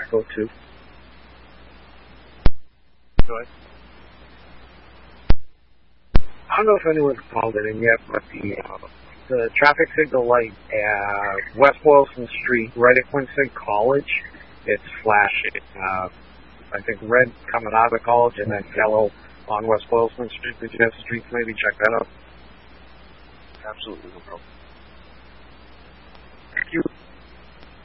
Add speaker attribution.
Speaker 1: Echo 2.
Speaker 2: Go ahead.
Speaker 1: I don't know if anyone's called it in yet, but the traffic signal light at West Boylston Street, right at Quincy College, it's flashing. I think red coming out of the college and then yellow on West Boylston Street. Did you have the streets maybe check that out?
Speaker 2: Absolutely, no problem.
Speaker 1: Thank you.